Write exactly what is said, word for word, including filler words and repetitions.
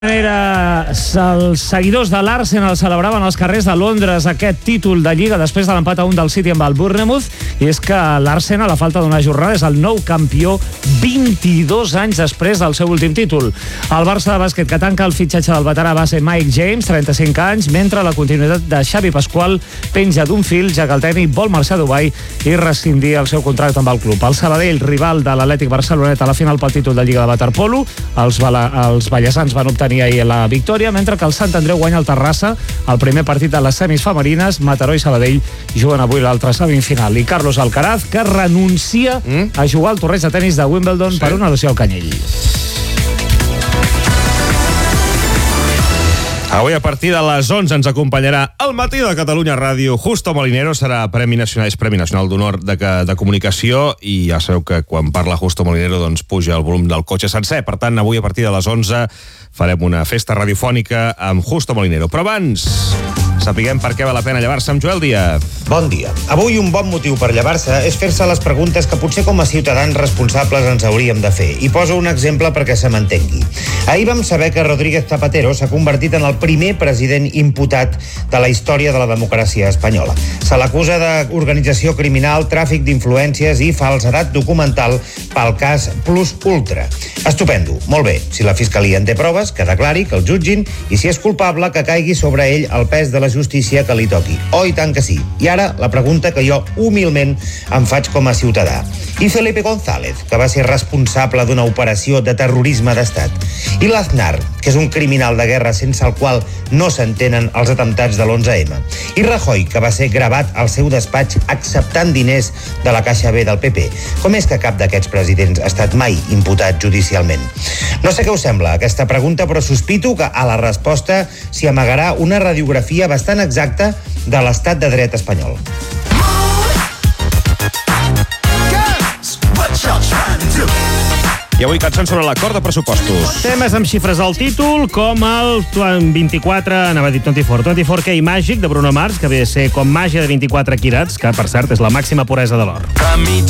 Era, els seguidors de l'Arsenal celebraven als carrers de Londres aquest títol de Lliga després de l'empat a un del City amb el Bournemouth, i és que l'Arsenal, a falta d'una jornada, és el nou campió vint-i-dos anys després del seu últim títol. El Barça de bàsquet, que tanca el fitxatge del veterà base Mike James, trenta-cinc anys, mentre la continuïtat de Xavi Pasqual penja d'un fil, ja que el tècnic vol marxar a Dubai i rescindir el seu contracte amb el club. El Sabadell, rival de l'Atlètic Barcelonet a la final pel títol de Lliga de waterpolo, els, bala, els ballesans van obtenir ahir la victòria, mentre que el Sant Andreu guanya el Terrassa el primer partit de les semis femenines. Mataró i Sabadell juguen avui l'altra semifinal. I Carlos Alcaraz, que renuncia mm? a jugar al torneig de tenis de Wimbledon sí. per una lesió al canyell. Avui a partir de les onze ens acompanyarà al Matí de Catalunya Ràdio Justo Molinero. Serà Premi Nacional, és Premi Nacional d'Honor de, de Comunicació, i ja sabeu que quan parla Justo Molinero doncs puja el volum del cotxe sencer. Per tant, avui a partir de les onze farem una festa radiofònica amb Justo Molinero. Però abans, sapiguem per què val la pena llevar-se amb Joel Díaz. Bon dia. Avui un bon motiu per llevar-se és fer-se les preguntes que potser com a ciutadans responsables ens hauríem de fer. I poso un exemple perquè se m'entengui. Ahir vam saber que Rodríguez Zapatero s'ha convertit en el primer president imputat de la història de la democràcia espanyola. Se l'acusa d'organització criminal, tràfic d'influències i falsedat documental pel cas Plus Ultra. Estupendo, molt bé. Si la fiscalia en té proves, que declari, que el jutgin, i si és culpable, que caigui sobre ell el pes de la justícia que li toqui. Oh, i tant que sí. I ara, la pregunta que jo humilment em faig com a ciutadà. I Felipe González, que va ser responsable d'una operació de terrorisme d'estat. I l'Aznar, que és un criminal de guerra sense el qual no s'entenen els atemptats de l'onze eme. I Rajoy, que va ser gravat al seu despatx acceptant diners de la Caixa B del P P. Com és que cap d'aquests presidents ha estat mai imputat judicialment? No sé què us sembla aquesta pregunta, però sospito que a la resposta s'hi amagarà una radiografia bastant exacta de l'estat de dret espanyol. I avui cançons sobre l'acord de pressupostos. Temes amb xifres al títol, com el vint-i-quatre, anava a dir vint-i-quatre, vint-i-quatre K Màgic de Bruno Mars, que ve a ser com màgia de vint-i-quatre quirats, que per cert és la màxima puresa de l'or.